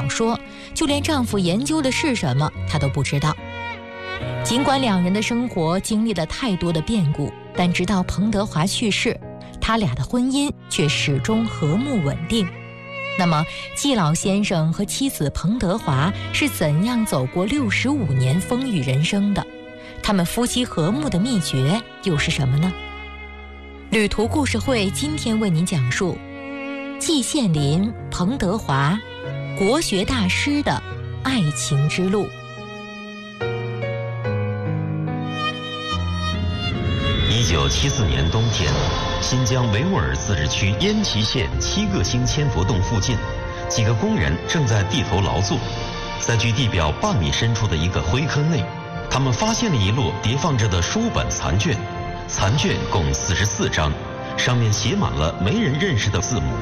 小说，就连丈夫研究的是什么她都不知道。尽管两人的生活经历了太多的变故，但直到彭德华去世，他俩的婚姻却始终和睦稳定。那么季老先生和妻子彭德华是怎样走过65年风雨人生的？他们夫妻和睦的秘诀又是什么呢？旅途故事会今天为您讲述季羡林、彭德华国学大师的爱情之路。 1974年冬天，新疆维吾尔自治区烟蕲县7个星千佛洞附近，几个工人正在地头劳作。在距地表半米深处的一个灰坑内，他们发现了一摞叠放着的书本残卷，残卷共44张，上面写满了没人认识的字母。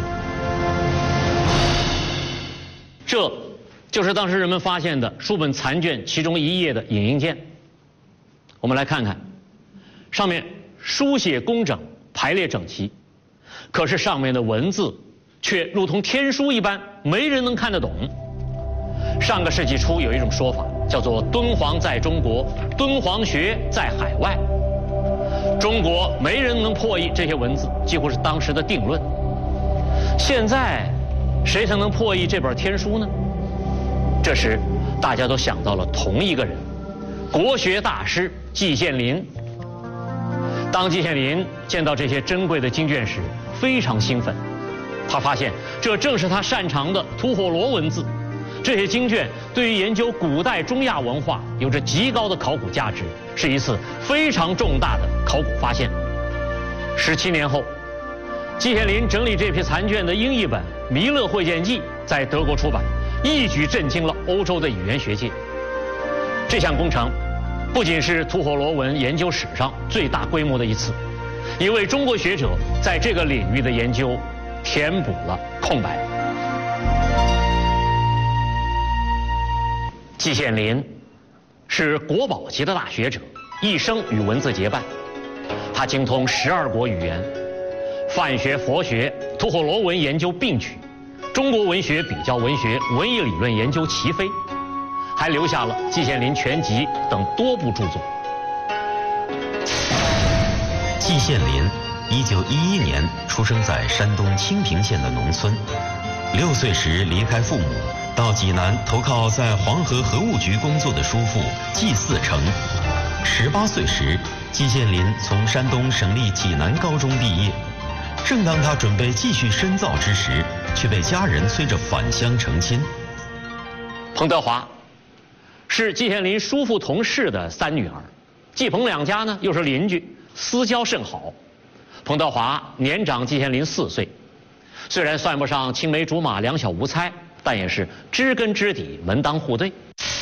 这就是当时人们发现的书本残卷其中一页的影印件。我们来看看，上面书写工整，排列整齐，可是上面的文字却如同天书一般，没人能看得懂。上个世纪初有一种说法叫做敦煌在中国，敦煌学在海外。中国没人能破译这些文字，几乎是当时的定论。现在谁才能破译这本天书呢？这时大家都想到了同一个人，国学大师季羡林。当季羡林见到这些珍贵的经卷时，非常兴奋。他发现这正是他擅长的吐火罗文字。这些经卷对于研究古代中亚文化有着极高的考古价值，是一次非常重大的考古发现。17年后，季羡林整理这批残卷的英译本《弥勒会见记》在德国出版，一举震惊了欧洲的语言学界。这项工程不仅是吐火罗文研究史上最大规模的一次，也为中国学者在这个领域的研究填补了空白。季羡林是国宝级的大学者，一生与文字结伴。他精通12国语言，梵学、佛学、吐火罗文研究并举，中国文学、比较文学、文艺理论研究齐飞，还留下了《季羡林全集》等多部著作。 季羡林1911年出生在山东清平县的农村，6岁时离开父母，到济南投靠在黄河河务局工作的叔父季嗣成。18岁时，季羡林从山东省立济南高中毕业。正当他准备继续深造之时，却被家人催着返乡成亲。 彭德华是季羡林叔父同事的3女儿，季彭两家呢又是邻居，私交甚好。彭德华年长季羡林4岁，虽然算不上青梅竹马两小无猜，但也是知根知底，门当户对。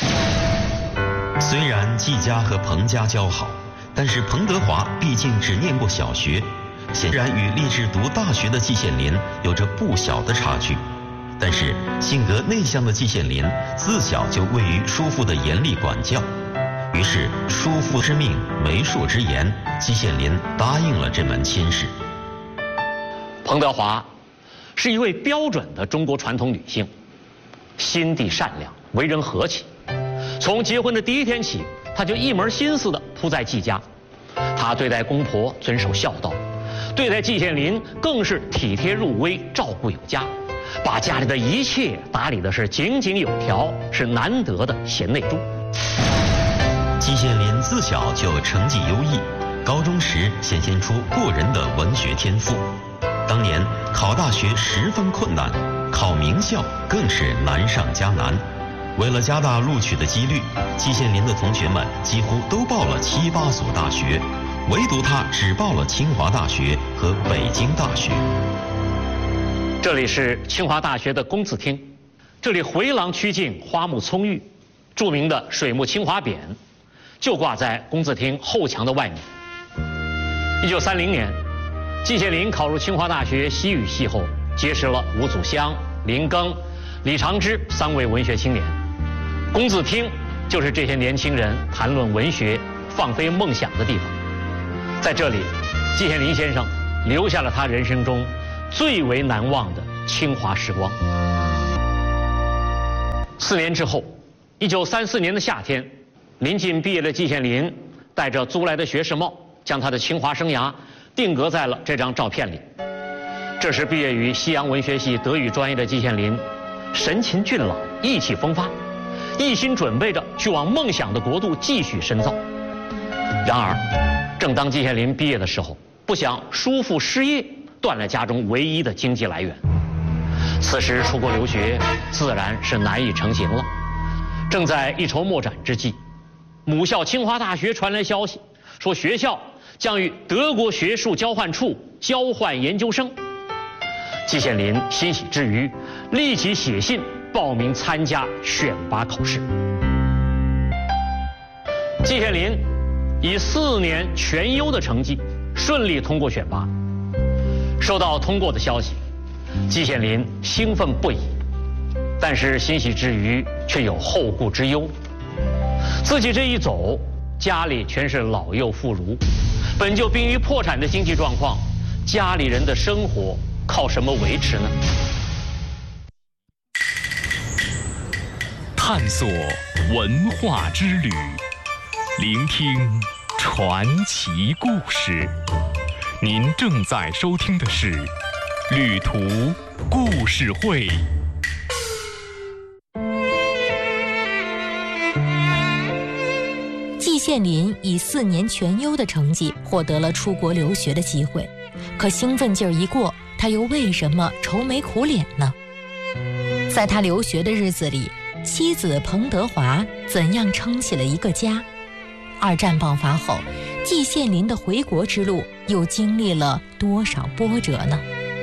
虽然季家和彭家交好，但是彭德华毕竟只念过小学，显然与立志读大学的季羡林有着不小的差距。但是性格内向的季羡林自小就位于叔父的严厉管教，于是叔父之命，媒妁之言，季羡林答应了这门亲事。 彭德华是一位标准的中国传统女性，心地善良，为人和气。从结婚的第一天起，她就一门心思地扑在季家。她对待公婆遵守孝道，对待季羡林更是体贴入微，照顾有加，把家里的一切打理的是井井有条，是难得的贤内助。 季羡林自小就成绩优异，高中时显现出过人的文学天赋。当年考大学十分困难，考名校更是难上加难。为了加大录取的几率，季羡林的同学们几乎都报了7、8所大学，唯独他只报了清华大学和北京大学。 这里是清华大学的工字厅，这里回廊曲径，花木葱郁，著名的水木清华匾就挂在工字厅后墙的外面。1930年，季羡林考入清华大学西语系后，结识了吴祖湘、林庚、李长之3位文学青年。工字厅就是这些年轻人谈论文学、放飞梦想的地方。在这里，季羡林先生留下了他人生中最为难忘的清华时光。 4年之后，1934年的夏天，临近毕业的季羡林戴着租来的学士帽，将他的清华生涯定格在了这张照片里。这时毕业于西洋文学系德语专业的季羡林，神情俊朗，意气风发，一心准备着去往梦想的国度继续深造。然而，正当季羡林毕业的时候，不想叔父失业，断了家中唯一的经济来源。此时出国留学自然是难以成行了。正在一筹莫展之际，母校清华大学传来消息，说学校将与德国学术交换处交换研究生。季羡林欣喜之余，立即写信报名参加选拔考试。季羡林以4年全优的成绩顺利通过选拔。收到通过的消息，季羡林兴奋不已，但是欣喜之余却有后顾之忧。自己这一走，家里全是老幼妇孺，本就濒于破产的经济状况，家里人的生活靠什么维持呢？ 探索文化之旅，聆听传奇故事。您正在收听的是《旅途故事会》。 季羡林以4年全优的成绩获得了出国留学的机会，可兴奋劲儿一过，他又为什么愁眉苦脸呢？在他留学的日子里，妻子彭德华怎样撑起了一个家？2战爆发后，季羡林的回国之路又经历了多少波折呢？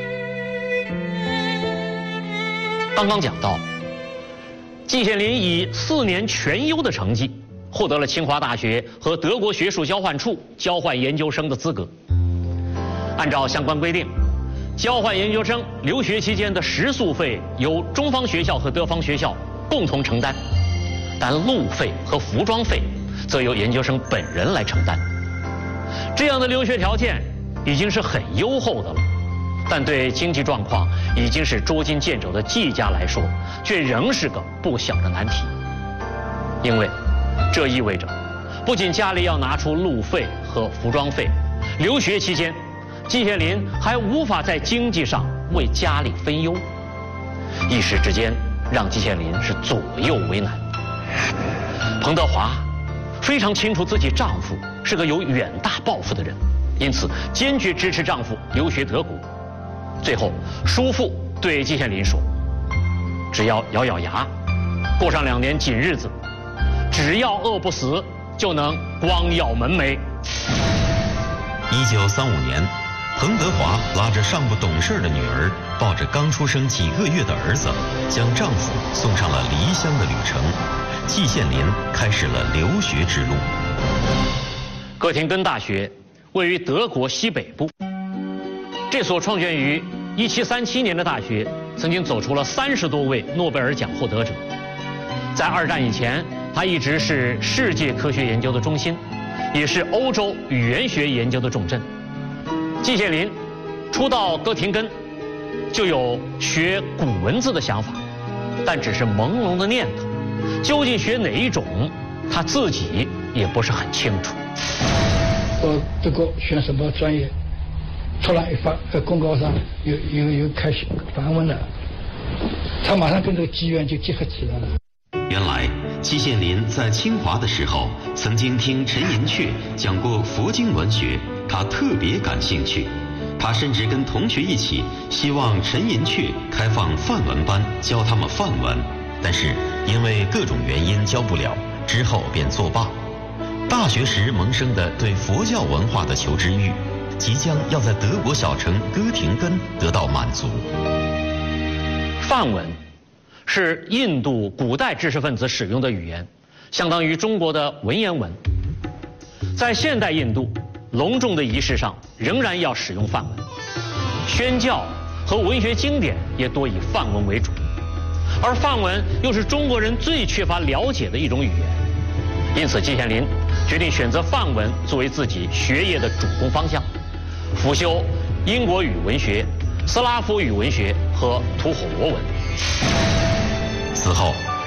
刚刚讲到，季羡林以4年全优的成绩获得了清华大学和德国学术交换处交换研究生的资格。按照相关规定，交换研究生留学期间的食宿费由中方学校和德方学校共同承担，但路费和服装费则由研究生本人来承担。这样的留学条件已经是很优厚的了，但对经济状况已经是捉襟见肘的季家来说，却仍是个不小的难题。因为这意味着，不仅家里要拿出路费和服装费，留学期间，季羡林还无法在经济上为家里分忧，一时之间让季羡林是左右为难。彭德华非常清楚自己丈夫是个有远大抱负的人，因此坚决支持丈夫留学德国。最后，叔父对季羡林说：“只要咬咬牙，过上2年紧日子，只要饿不死，就能光耀门楣。” 1935年，彭德华拉着尚不懂事的女儿，抱着刚出生几个月的儿子，将丈夫送上了离乡的旅程。季羡林开始了留学之路。 哥廷根大学位于德国西北部，这所创建于1737年的大学，曾经走出了30多位诺贝尔奖获得者。在2战以前，它一直是世界科学研究的中心，也是欧洲语言学研究的重镇。季羡林初到哥廷根，就有学古文字的想法，但只是朦胧的念头，究竟学哪一种，他自己也不是很清楚。 到德国选什么专业，突然一发公告上有开梵文了，他马上跟这个机缘就结合起来了。 原来季羡林在清华的时候，曾经听陈寅恪讲过佛经文学，他特别感兴趣。他甚至跟同学一起，希望陈寅恪开放范文班，教他们范文，但是因为各种原因教不了，之后便作罢。大学时萌生的对佛教文化的求知欲，即将要在德国小城哥廷根得到满足。 梵文是印度古代知识分子使用的语言，相当于中国的文言文。在现代印度，隆重的仪式上仍然要使用梵文，宣教和文学经典也多以梵文为主，而梵文又是中国人最缺乏了解的一种语言，因此季羡林决定选择梵文作为自己学业的主攻方向，辅修英国语文学、斯拉夫语文学和吐火罗文。 此后，